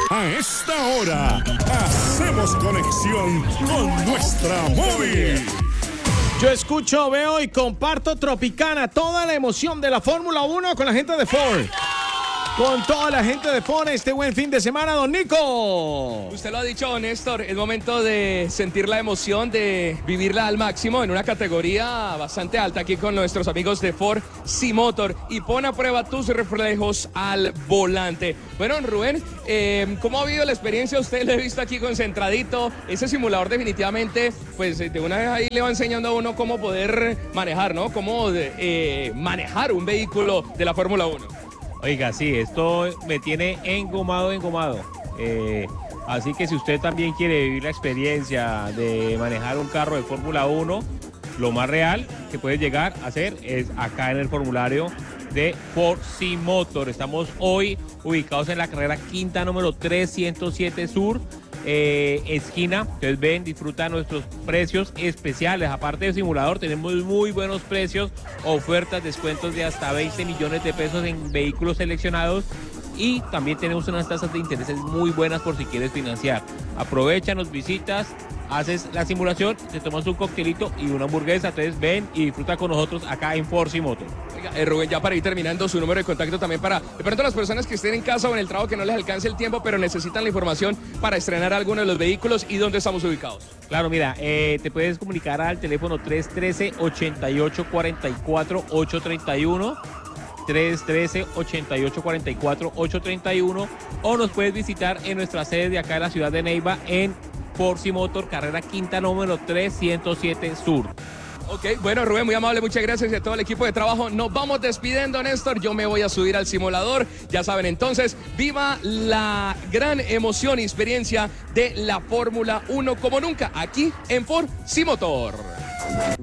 A esta hora, hacemos conexión con nuestra móvil. Yo escucho, veo y comparto Tropicana, toda la emoción de la Fórmula 1 con la gente de Ford. Con toda la gente de Ford este buen fin de semana, don Nico. Usted lo ha dicho, don Néstor, es momento de sentir la emoción, de vivirla al máximo en una categoría bastante alta aquí con nuestros amigos de Ford C-Motor y pon a prueba tus reflejos al volante. Bueno, Rubén, ¿cómo ha habido la experiencia? Usted lo he visto aquí concentradito. Ese simulador definitivamente, pues de una vez ahí le va enseñando a uno cómo poder manejar, ¿no? Cómo manejar un vehículo de la Fórmula 1. Oiga, sí, esto me tiene engomado. Así que si usted también quiere vivir la experiencia de manejar un carro de Fórmula 1, lo más real que puede llegar a hacer es acá en el formulario de Ford C-Motor. Estamos hoy ubicados en la carrera quinta número 307 Sur, esquina. Ustedes ven, disfrutan nuestros precios especiales. Aparte del simulador, tenemos muy buenos precios, ofertas, descuentos de hasta 20 millones de pesos en vehículos seleccionados. Y también tenemos unas tasas de intereses muy buenas por si quieres financiar. Aprovecha, nos visitas, haces la simulación, te tomas un coctelito y una hamburguesa. Entonces ven y disfruta con nosotros acá en Ford C-Motor. Oiga, Rubén, ya para ir terminando, su número de contacto también para, de pronto, las personas que estén en casa o en el trabajo que no les alcance el tiempo, pero necesitan la información para estrenar alguno de los vehículos y dónde estamos ubicados. Claro, mira, te puedes comunicar al teléfono 313-8844-831. 313-8844-831 o nos puedes visitar en nuestra sede de acá de la ciudad de Neiva en Ford C-Motor, carrera quinta número 307 Sur. Ok, bueno, Rubén, muy amable, muchas gracias a todo el equipo de trabajo. Nos vamos despidiendo, Néstor. Yo me voy a subir al simulador. Ya saben, entonces, viva la gran emoción y experiencia de la Fórmula 1 como nunca aquí en Ford C-Motor.